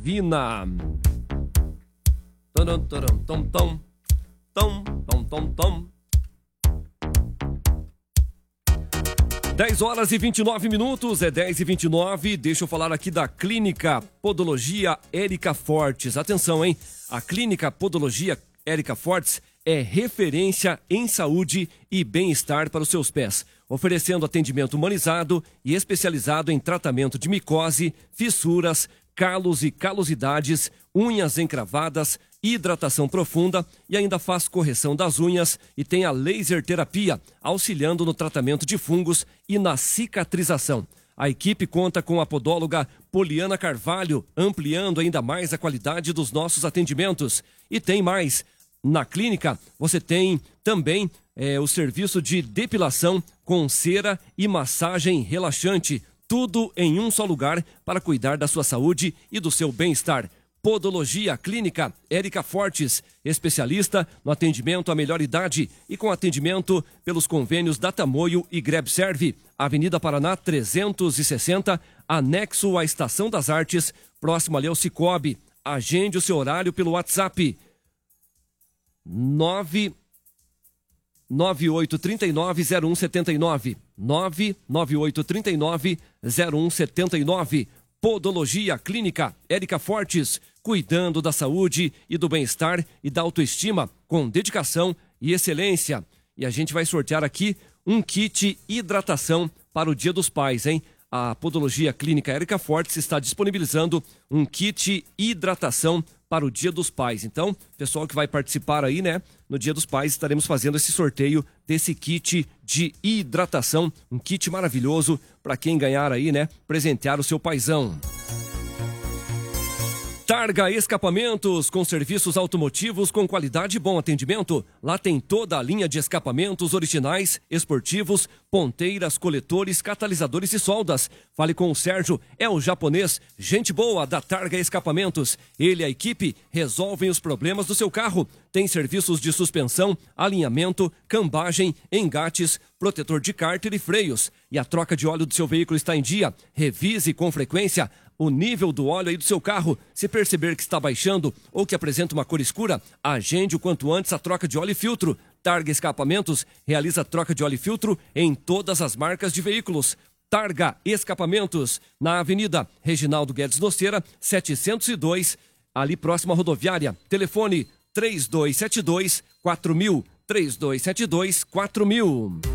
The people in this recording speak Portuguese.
Vina. Tom, tom, tom, tom. Tom, tom, tom, tom. 10 horas e 29 minutos, é 10 e 29. Deixa eu falar aqui da Clínica Podologia Érica Fortes. Atenção, hein? A Clínica Podologia Érica Fortes é referência em saúde e bem-estar para os seus pés, oferecendo atendimento humanizado e especializado em tratamento de micose, fissuras, calos e calosidades, unhas encravadas, hidratação profunda e ainda faz correção das unhas e tem a laser terapia, auxiliando no tratamento de fungos e na cicatrização. A equipe conta com a podóloga Poliana Carvalho, ampliando ainda mais a qualidade dos nossos atendimentos. E tem mais. Na clínica, você tem também o serviço de depilação com cera e massagem relaxante. Tudo em um só lugar para cuidar da sua saúde e do seu bem-estar. Podologia Clínica Érica Fortes, especialista no atendimento à melhor idade e com atendimento pelos convênios Datamoio e Grebserve. Avenida Paraná 360, anexo à Estação das Artes, próximo ali ao Cicobi. Agende o seu horário pelo WhatsApp 998390179. 998390179. Podologia Clínica Érica Fortes, cuidando da saúde e do bem-estar e da autoestima com dedicação e excelência. E a gente vai sortear aqui um kit hidratação para o Dia dos Pais, hein? A Podologia Clínica Érica Fortes está disponibilizando um kit hidratação para o Dia dos Pais. Então, pessoal que vai participar aí, né? No Dia dos Pais estaremos fazendo esse sorteio desse kit de hidratação, um kit maravilhoso para quem ganhar aí, né? Presentear o seu paizão. Targa Escapamentos, com serviços automotivos com qualidade e bom atendimento. Lá tem toda a linha de escapamentos originais, esportivos, ponteiras, coletores, catalisadores e soldas. Fale com o Sérgio, é o japonês, gente boa da Targa Escapamentos. Ele e a equipe resolvem os problemas do seu carro. Tem serviços de suspensão, alinhamento, cambagem, engates, protetor de cárter e freios. E a troca de óleo do seu veículo está em dia. Revise com frequência o nível do óleo aí do seu carro. Se perceber que está baixando ou que apresenta uma cor escura, agende o quanto antes a troca de óleo e filtro. Targa Escapamentos realiza a troca de óleo e filtro em todas as marcas de veículos. Targa Escapamentos, na Avenida Reginaldo Guedes Noceira, 702, ali próximo à rodoviária. Telefone 3272-4000, 3272-4000.